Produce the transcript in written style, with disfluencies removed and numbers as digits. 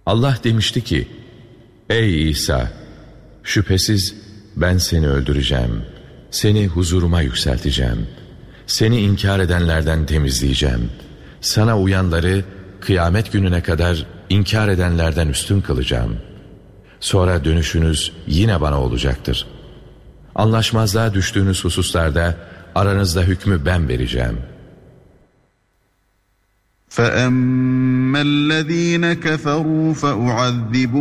Allah demişti ki, ey İsa, şüphesiz ben seni öldüreceğim, seni huzuruma yükselteceğim, seni inkar edenlerden temizleyeceğim, sana uyanları kıyamet gününe kadar inkar edenlerden üstün kılacağım. Sonra dönüşünüz yine bana olacaktır. Anlaşmazlığa düştüğünüz hususlarda aranızda hükmü ben vereceğim. فَأَمَّا الَّذ۪ينَ كَفَرُوا فَأُعَذِّبُهُمْ